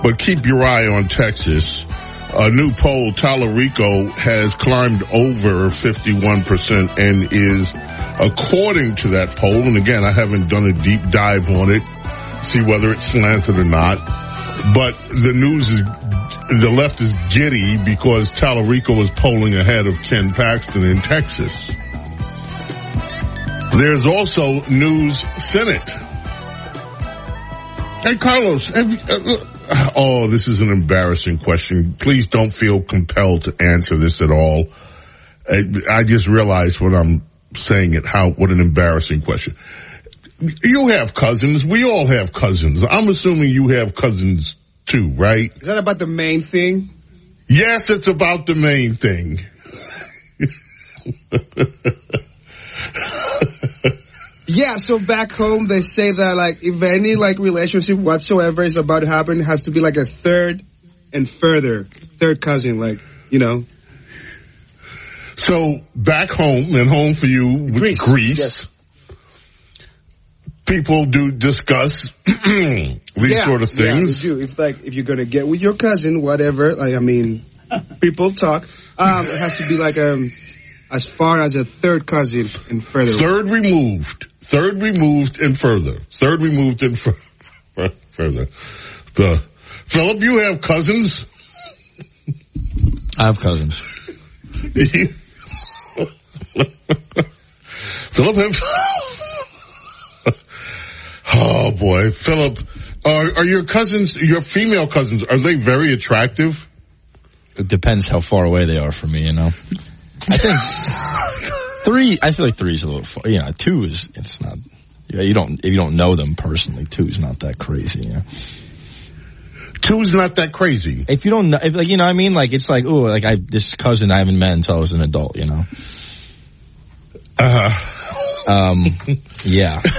But keep your eye on Texas. A new poll, Tallarico has climbed over 51% and is, according to that poll, and again, I haven't done a deep dive on it, see whether it's slanted or not, but the left is giddy because Tallarico is polling ahead of Ken Paxton in Texas. There's also News Senate. Hey, Carlos, this is an embarrassing question. Please don't feel compelled to answer this at all. I just realized when I'm saying it, what an embarrassing question. You have cousins. We all have cousins. I'm assuming you have cousins too, right? Is that about the main thing? Yes, it's about the main thing. Yeah, so back home they say that like if any like relationship whatsoever is about to happen, it has to be like a third and further third cousin, like, you know. So back home, and home for you, Greece. Yes. People do discuss these sort of things. Yeah, they do. If you're gonna get with your cousin, whatever, like, I mean, people talk. It has to be like as far as a third cousin and further. Third removed and further. Third removed and further. Philip, you have cousins? I have cousins. Philip, oh boy, Philip, are your cousins, your female cousins, are they very attractive? It depends how far away they are from me, you know. I think I feel like 3 is a little far. You know, 2 is, it's not, if you don't know them personally, 2 is not that crazy, you know. 2 is not that crazy. If you don't know, like, you know what I mean? Like, it's like, ooh, like this cousin I haven't met until I was an adult, you know. Yeah.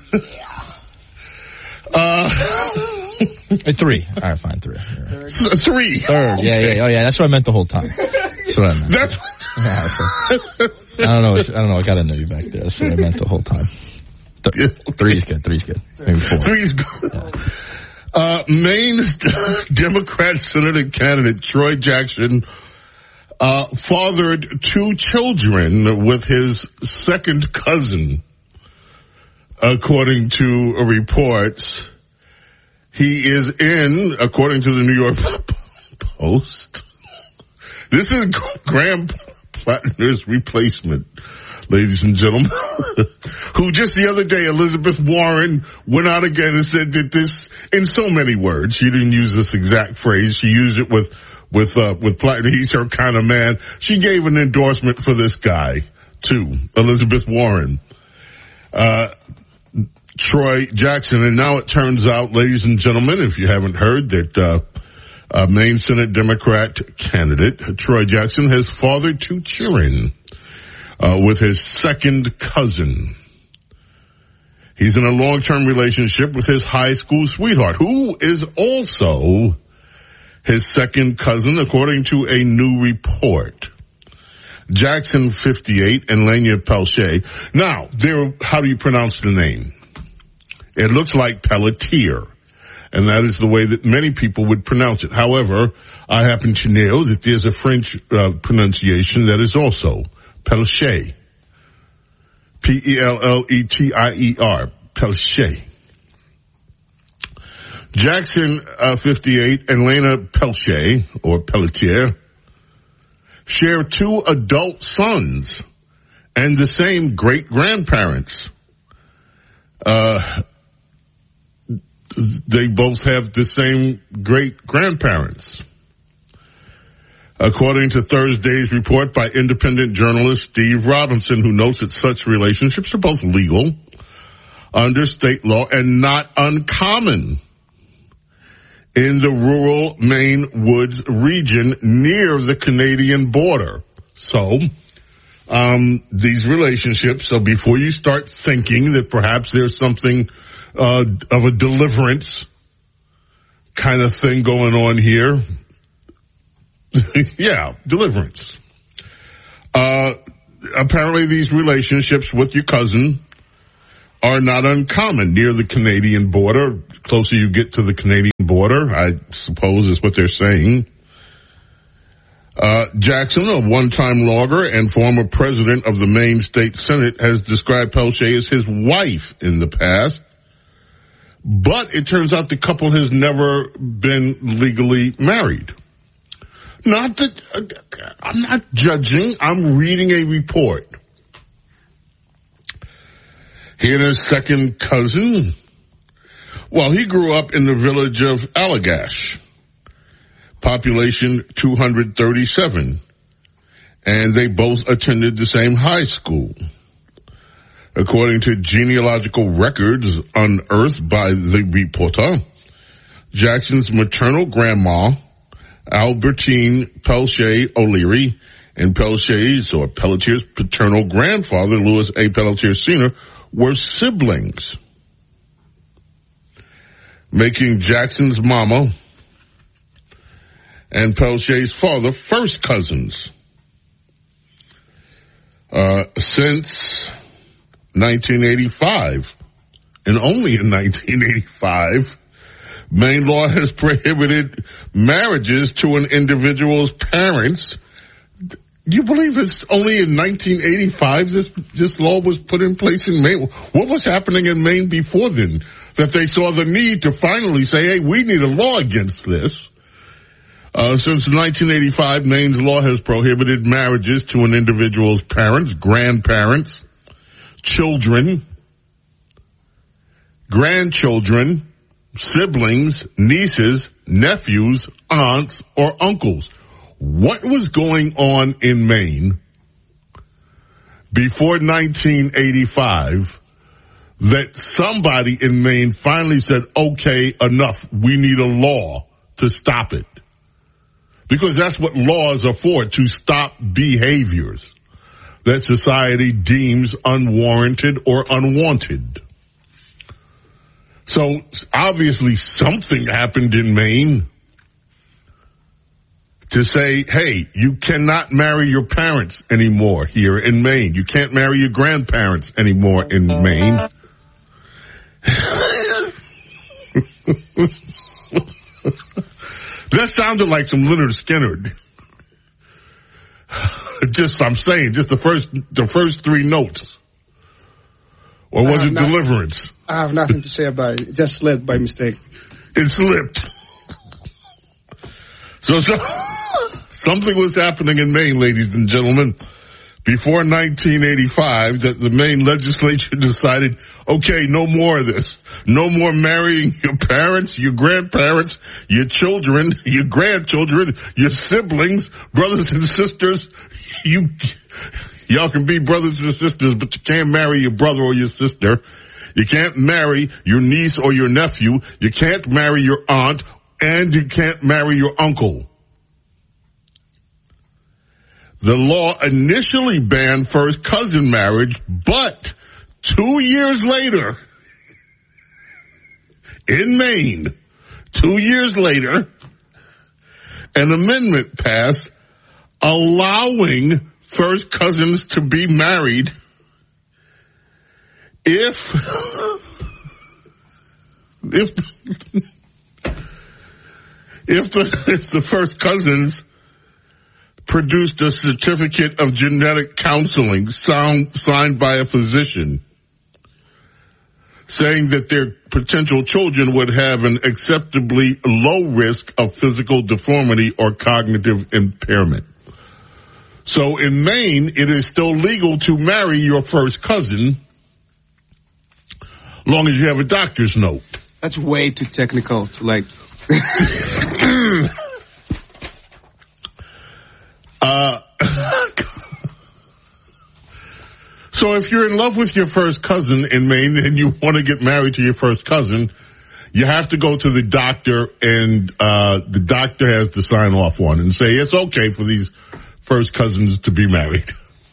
3. All right, fine, 3. 3. Third. Okay. Yeah. Oh, yeah. That's what I meant the whole time. That's what I meant. I don't know. I gotta know you back there. That's what I meant the whole time. 3 is good. 3 is good. Maybe 4. 3 is good. Yeah. Maine's Democrat Senator candidate Troy Jackson fathered 2 children with his second cousin, according to reports. He is in, according to the New York Post. This is Graham Plattner's replacement, ladies and gentlemen, who just the other day, Elizabeth Warren went out again and said that this, in so many words, she didn't use this exact phrase. She used it with Plattner. He's her kind of man. She gave an endorsement for this guy too, Elizabeth Warren. Troy Jackson, and now it turns out, ladies and gentlemen, if you haven't heard, that Maine Senate Democrat candidate Troy Jackson has fathered 2 children with his second cousin. He's in a long-term relationship with his high school sweetheart, who is also his second cousin, according to a new report. Jackson, 58, and Lania Pelche. Now, how do you pronounce the name? It looks like Pelletier, and that is the way that many people would pronounce it. However, I happen to know that there's a French pronunciation that is also Pelche. P-E-L-L-E-T-I-E-R. Pelche. Jackson, 58, and Lena Pelche, or Pelletier, share 2 adult sons and the same great-grandparents. They both have the same great-grandparents. According to Thursday's report by independent journalist Steve Robinson, who notes that such relationships are both legal under state law and not uncommon in the rural Maine woods region near the Canadian border. So, these relationships, so before you start thinking that perhaps there's something of a deliverance kind of thing going on here. Yeah, deliverance. Apparently these relationships with your cousin are not uncommon near the Canadian border. The closer you get to the Canadian border, I suppose is what they're saying. Jackson, a one-time lawyer and former president of the Maine State Senate, has described Peltier as his wife in the past. But it turns out the couple has never been legally married. Not that, I'm not judging, I'm reading a report. He and his second cousin, well, he grew up in the village of Allagash, population 237, and they both attended the same high school. According to genealogical records unearthed by the reporter, Jackson's maternal grandma, Albertine Peltier O'Leary, and Peltier's paternal grandfather, Louis A. Peltier Sr., were siblings, making Jackson's mama and Peltier's father first cousins. Since 1985, and only in 1985, Maine law has prohibited marriages to an individual's parents. Do you believe it's only in 1985 this law was put in place in Maine? What was happening in Maine before then that they saw the need to finally say, hey, we need a law against this? Since 1985, Maine's law has prohibited marriages to an individual's parents, grandparents, children, grandchildren, siblings, nieces, nephews, aunts, or uncles. What was going on in Maine before 1985 that somebody in Maine finally said, okay, enough, we need a law to stop it? Because that's what laws are for, to stop behaviors that society deems unwarranted or unwanted. So obviously something happened in Maine to say, hey, you cannot marry your parents anymore here in Maine. You can't marry your grandparents anymore in Maine. That sounded like some Leonard Skinner. I'm saying, the first three notes. Or was it Deliverance? I have nothing to say about it. It just slipped by mistake. It slipped. So something was happening in Maine, ladies and gentlemen, before 1985 that the Maine legislature decided, okay, no more of this. No more marrying your parents, your grandparents, your children, your grandchildren, your siblings, brothers and sisters. Y'all can be brothers and sisters, but you can't marry your brother or your sister. You can't marry your niece or your nephew. You can't marry your aunt, and you can't marry your uncle. The law initially banned first cousin marriage, but 2 years later, in Maine, 2 years later, an amendment passed allowing first cousins to be married if the first cousins produced a certificate of genetic counseling signed by a physician saying that their potential children would have an acceptably low risk of physical deformity or cognitive impairment. So in Maine, it is still legal to marry your first cousin long as you have a doctor's note. That's way too technical to like... So if you're in love with your first cousin in Maine and you want to get married to your first cousin, you have to go to the doctor, and the doctor has to sign off on it and say it's okay for these first cousins to be married.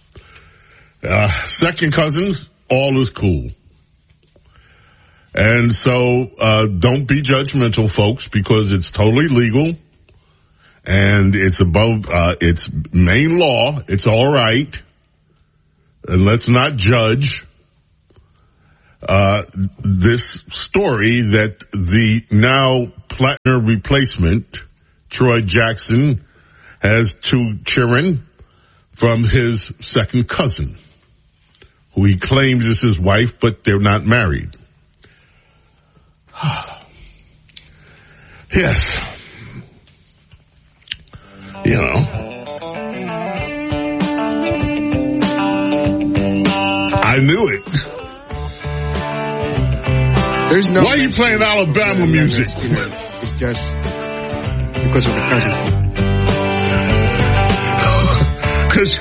Second cousins, all is cool. And so don't be judgmental, folks, because it's totally legal. And it's above, it's Maine law. It's all right. And let's not judge. this story that the now Platinum replacement, Troy Jackson, has 2 children from his second cousin, who he claims is his wife, but they're not married. Yes. You know. I knew it. There's no. Why are you playing Alabama music? It's just because of the cousin. Because,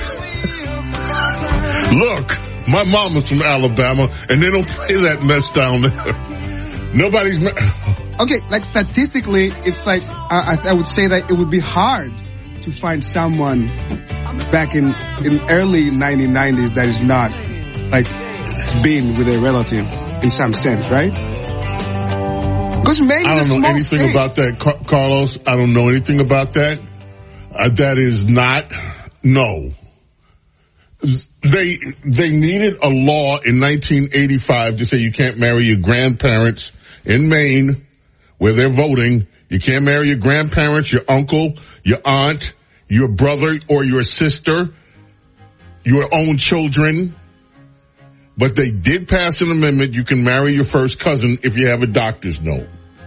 look, my mama's from Alabama, and they don't play that mess down there. Nobody's. Okay, like statistically, it's like I would say that it would be hard to find someone back in early 1990s that is not like being with a relative in some sense, right? Because Maine I is don't a know small anything state. about that, Carlos. I don't know anything about that. That is not, no. They needed a law in 1985 to say you can't marry your grandparents in Maine where they're voting. You can't marry your grandparents, your uncle, your aunt, your brother or your sister, your own children. But they did pass an amendment. You can marry your first cousin if you have a doctor's note.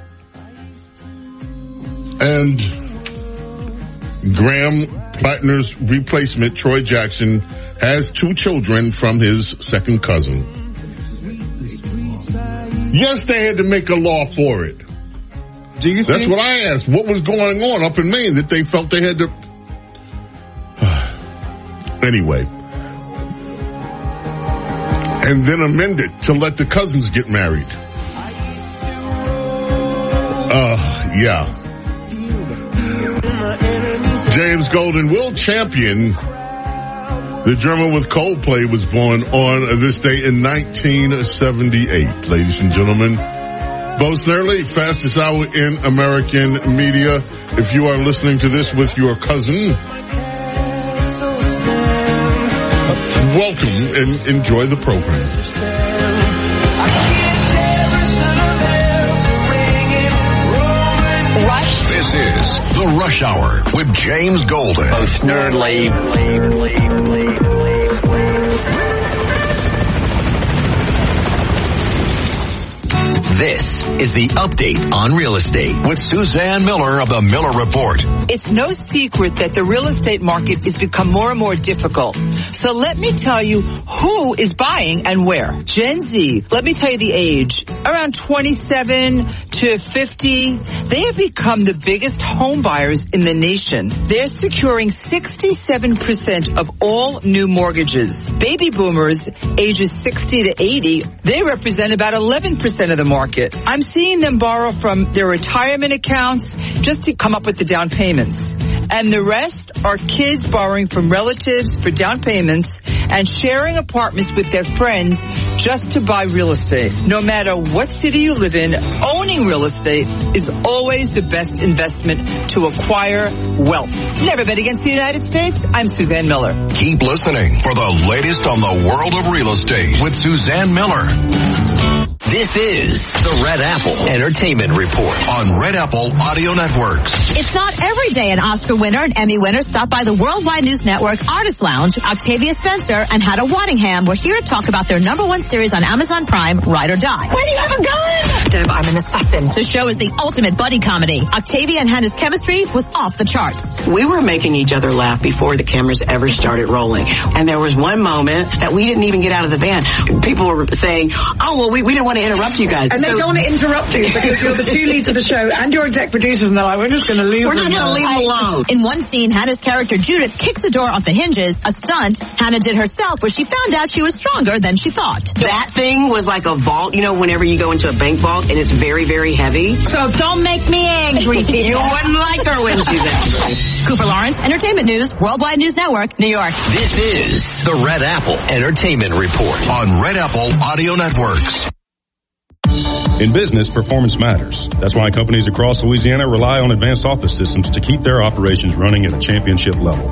And Graham Plattner's replacement, Troy Jackson, has 2 children from his second cousin. Yes, they had to make a law for it. Do you That's think? what I asked. What was going on up in Maine that they felt they had to... Anyway. And then amended to let the cousins get married. Yeah. James Golden, world champion, the drummer with Coldplay, was born on this day in 1978, ladies and gentlemen. Bo Snerdley, fastest hour in American media. If you are listening to this with your cousin, welcome and enjoy the program. This is The Rush Hour with James Golden. Bo Snerdley. This is the update on real estate with Suzanne Miller of the Miller Report. It's no secret that the real estate market has become more and more difficult. So let me tell you who is buying and where. Gen Z, let me tell you the age, around 27 to 50, they have become the biggest home buyers in the nation. They're securing 67% of all new mortgages. Baby boomers, ages 60 to 80, they represent about 11% of the market. I'm seeing them borrow from their retirement accounts just to come up with the down payments. And the rest are kids borrowing from relatives for down payments and sharing apartments with their friends just to buy real estate. No matter what city you live in, owning real estate is always the best investment to acquire wealth. Never bet against the United States. I'm Suzanne Miller. Keep listening for the latest on the world of real estate with Suzanne Miller. This is the Red Apple Entertainment Report on Red Apple Audio Networks. It's not every day an Oscar winner and Emmy winner stop by the Worldwide News Network Artist Lounge. Octavia Spencer and Hannah Waddingham were here to talk about their #1 series on Amazon Prime, Ride or Die. Why do you have a gun? Deb, I'm an assassin. The show is the ultimate buddy comedy. Octavia and Hannah's chemistry was off the charts. We were making each other laugh before the cameras ever started rolling. And there was one moment that we didn't even get out of the van. People were saying, oh, well, we didn't want to interrupt you guys. And they don't want to interrupt you because you're the 2 leads of the show and you're exec producers, and they're like, we're just going to leave We're not going to leave them alone. In one scene, Hannah's character Judith kicks the door off the hinges, a stunt Hannah did herself where she found out she was stronger than she thought. That thing was like a vault, you know, whenever you go into a bank vault and it's very, very heavy. So don't make me angry. You wouldn't like her when she's angry. Cooper Lawrence, Entertainment News, Worldwide News Network, New York. This is the Red Apple Entertainment Report on Red Apple Audio Networks. In business, performance matters. That's why companies across Louisiana rely on advanced office systems to keep their operations running at a championship level.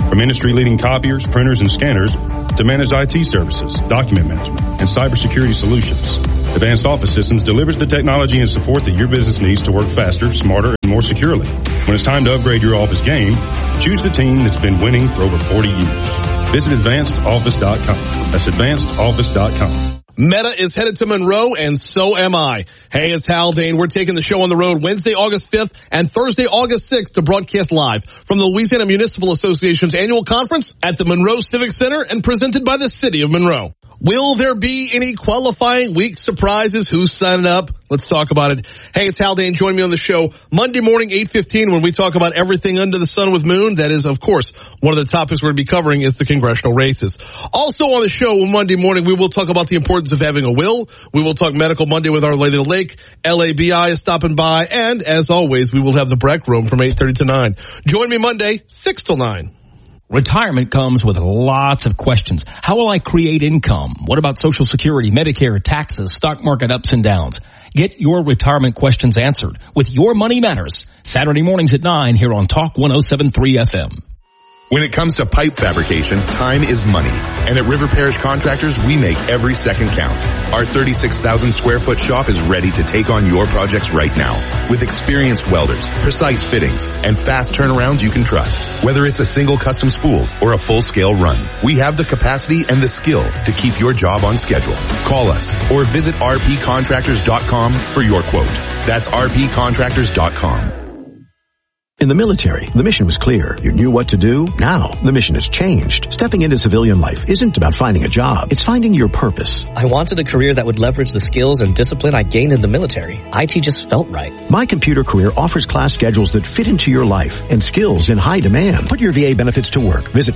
From industry-leading copiers, printers, and scanners to managed IT services, document management, and cybersecurity solutions, Advanced Office Systems delivers the technology and support that your business needs to work faster, smarter, and more securely. When it's time to upgrade your office game, choose the team that's been winning for over 40 years. Visit AdvancedOffice.com. That's AdvancedOffice.com. Meta is headed to Monroe, and so am I. Hey, it's Haldane. We're taking the show on the road Wednesday, August 5th and Thursday, August 6th to broadcast live from the Louisiana Municipal Association's annual conference at the Monroe Civic Center and presented by the City of Monroe. Will there be any qualifying week surprises? Who's signing up? Let's talk about it. Hey, it's Haldane. Join me on the show Monday morning, 8:15, when we talk about everything under the sun with Moon. That is, of course, one of the topics we're going to be covering is the congressional races. Also on the show Monday morning, we will talk about the importance of having a will. We will talk Medical Monday with Our Lady of the Lake. LABI is stopping by. And, as always, we will have the Breck Room from 8:30 to 9. Join me Monday, 6 till 9. Retirement comes with lots of questions. How will I create income? What about Social Security, Medicare, taxes, stock market ups and downs? Get your retirement questions answered with Your Money Matters. Saturday mornings at 9 here on Talk 107.3 FM. When it comes to pipe fabrication, time is money. And at River Parish Contractors, we make every second count. Our 36,000 square foot shop is ready to take on your projects right now. With experienced welders, precise fittings, and fast turnarounds you can trust. Whether it's a single custom spool or a full-scale run, we have the capacity and the skill to keep your job on schedule. Call us or visit rpcontractors.com for your quote. That's rpcontractors.com. In the military, the mission was clear. You knew what to do. Now, the mission has changed. Stepping into civilian life isn't about finding a job. It's finding your purpose. I wanted a career that would leverage the skills and discipline I gained in the military. IT just felt right. My Computer Career offers class schedules that fit into your life and skills in high demand. Put your VA benefits to work. Visit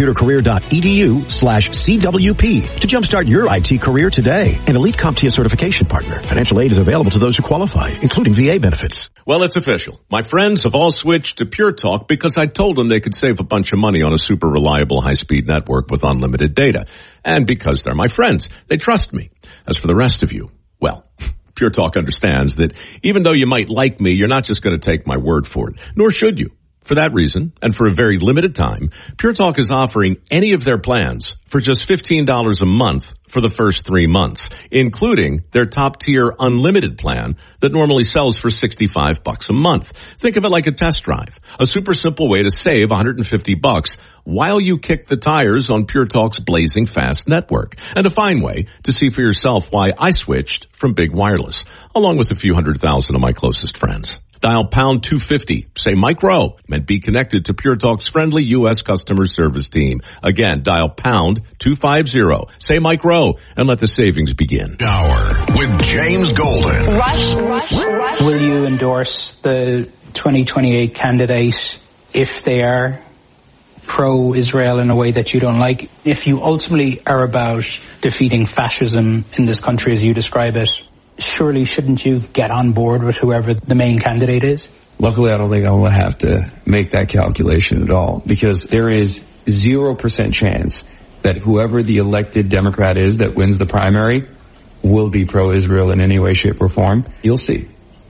mycomputercareer.edu/CWP to jumpstart your IT career today. An elite CompTIA certification partner. Financial aid is available to those who qualify, including VA benefits. Well, it's official. My friends have all switched to Pure Talk because I told them they could save a bunch of money on a super reliable high-speed network with unlimited data. And because they're my friends, they trust me. As for the rest of you, well, Pure Talk understands that even though you might like me, you're not just going to take my word for it, nor should you. For that reason, and for a very limited time, Pure Talk is offering any of their plans for just $15 a month for the first 3 months, including their top-tier unlimited plan that normally sells for $65 a month. Think of it like a test drive, a super simple way to save $150 while you kick the tires on Pure Talk's blazing fast network, and a fine way to see for yourself why I switched from big wireless, along with a few 100,000 of my closest friends. Dial pound 250, say Mike Rowe, and be connected to Pure Talk's friendly U.S. customer service team. Again, dial pound 250, say Mike Rowe, and let the savings begin. Hour with James Golden. Rush. Will you endorse the 2028 candidate if they are pro-Israel in a way that you don't like? If you ultimately are about defeating fascism in this country as you describe it, surely shouldn't you get on board with whoever the main candidate is? Luckily, I don't think I will have to make that calculation at all, because there is 0% chance that whoever the elected Democrat is that wins the primary will be pro-Israel in any way, shape, or form. You'll see.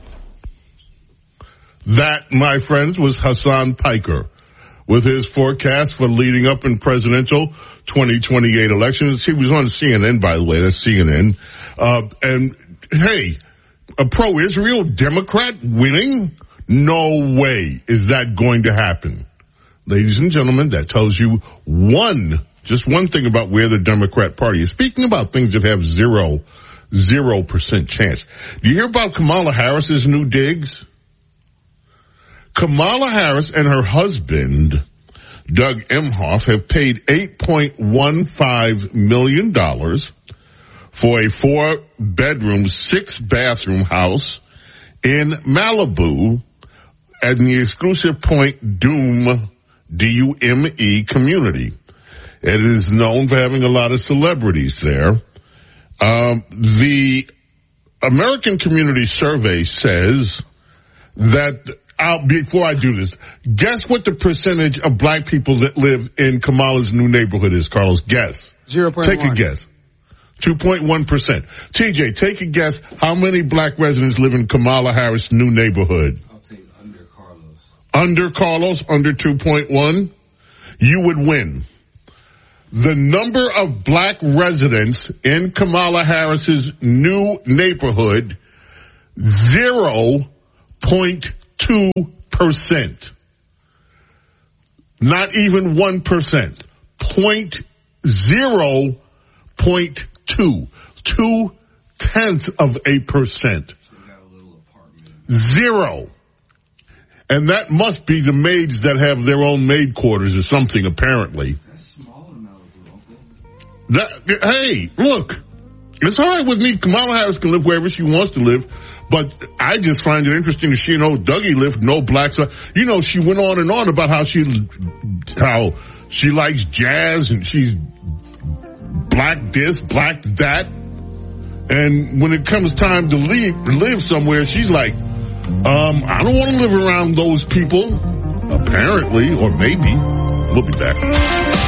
That, my friends, was Hassan Piker with his forecast for leading up in presidential 2028 elections. He was on CNN, by the way. That's CNN. And hey, a pro-Israel Democrat winning? No way is that going to happen. Ladies and gentlemen, that tells you just one thing about where the Democrat Party is. Speaking about things that have 0% chance. Do you hear about Kamala Harris's new digs? Kamala Harris and her husband, Doug Emhoff, have paid $8.15 million for a 4-bedroom, 6-bathroom house in Malibu at the exclusive Point Dume, D-U-M-E community. It is known for having a lot of celebrities there. The American Community Survey says that, before I do this, guess what the percentage of black people that live in Kamala's new neighborhood is, Carlos? Guess. 0.1. Take a guess. 2.1%. TJ, take a guess. How many black residents live in Kamala Harris' new neighborhood? I'll take under Carlos. Under Carlos, under 2.1? you would win. The number of black residents in Kamala Harris's new neighborhood, 0.2%. Not even 1%. 0.2. 0.2%. 0. And that must be the maids that have their own maid quarters or something, apparently. Hey, look, it's all right with me. Kamala Harris can live wherever she wants to live, but I just find it interesting that she and old Dougie lived, no blacks. You know, she went on and on about how she likes jazz and she's black this, black that. And when it comes time to live somewhere, she's like, I don't want to live around those people. Apparently, or maybe. We'll be back.